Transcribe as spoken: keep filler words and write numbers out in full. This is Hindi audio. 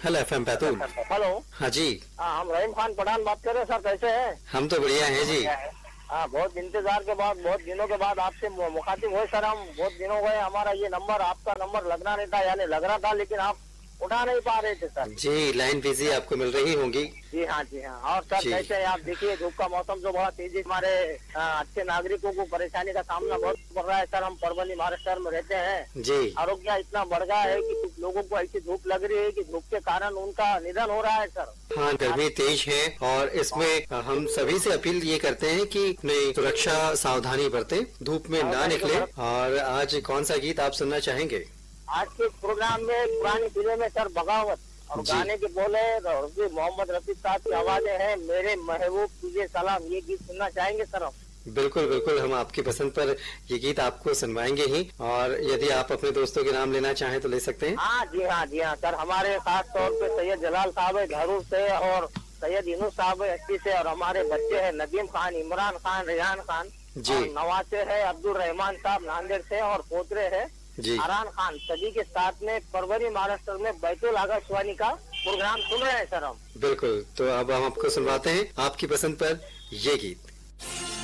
Hello F M Betul. Hello. हाँ जी। हाँ, हम रहीम खान पठान बात कर रहे हैं सर, कैसे हैं? हम तो बढ़िया हैं जी। हाँ, बहुत इंतजार के बाद, बहुत दिनों के बाद आपसे मुखातिब हुए सर। हम बहुत दिनों गए, हमारा ये नंबर, आपका नंबर लगना नहीं था, यानी लग रहा था लेकिन आप उठा नहीं पा रहे थे सर। जी, लाइन बिजी आपको मिल रही होंगी। जी हाँ, जी हाँ। और सर कैसे हैं आप? देखिए धूप का मौसम जो बहुत तेजी हमारे अच्छे नागरिकों को परेशानी का सामना बहुत पड़ रहा है सर। हम परभनी महाराष्ट्र में रहते हैं जी। आरोग्य इतना बढ़ गया है कि कुछ लोगों को ऐसी धूप लग रही है कि धूप के कारण उनका निधन हो रहा है सर। हाँ, गर्मी तेज है और इसमें हम सभी से अपील ये करते हैं कि अपनी सुरक्षा सावधानी बरतें, धूप में ना निकले। और आज कौन सा गीत आप सुनना चाहेंगे? आज के प्रोग्राम में पुरानी फिल्म में सर बगावत और गाने के बोले मोहम्मद रफी साहब की आवाजें हैं, मेरे महबूब तुझे सलाम, ये गीत सुनना चाहेंगे सर हम? बिल्कुल बिल्कुल, हम आपकी पसंद पर ये गीत आपको सुनवाएंगे ही। और यदि आप अपने दोस्तों के नाम लेना चाहें तो ले सकते हैं। हाँ जी हाँ, जी हाँ सर। हमारे खास तौर पे सैयद जलाल साहब है घरू से, और सैयद इनू साहब है एसपी से, और हमारे बच्चे हैं नदीम खान, इमरान खान, रेहान खान जी, नवासे है अब्दुल रहमान साहब नांदेड़ से, और पोतरे है आरान खान। सभी के साथ में परभनी महाराष्ट्र में बैतूल आकाशवाणी का प्रोग्राम सुन रहे हैं सर हम। बिल्कुल, तो अब हम आपको सुनवाते हैं आपकी पसंद पर ये गीत।